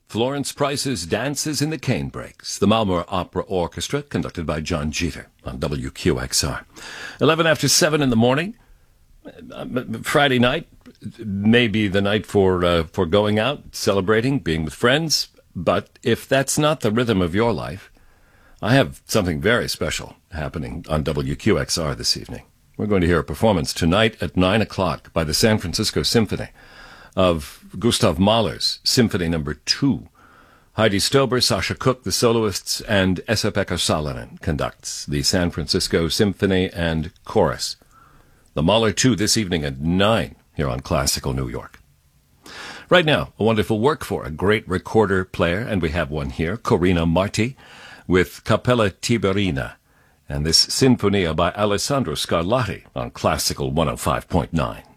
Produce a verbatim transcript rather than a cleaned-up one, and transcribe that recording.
Florence Price's Dances in the Canebrakes, the Malmö Opera Orchestra, conducted by John Jeter on W Q X R. Eleven after seven in the morning, Friday night, maybe the night for uh, for going out, celebrating, being with friends. But if that's not the rhythm of your life, I have something very special happening on W Q X R this evening. We're going to hear a performance tonight at nine o'clock by the San Francisco Symphony of Gustav Mahler's Symphony Number Two. Heidi Stober, Sasha Cook, the soloists, and Esa-Pekka Salonen conducts the San Francisco Symphony and Chorus. The Mahler Two this evening at nine here on Classical New York. Right now, a wonderful work for a great recorder player, and we have one here, Corina Marti, with Cappella Tiberina, and this Sinfonia by Alessandro Scarlatti on Classical one oh five point nine.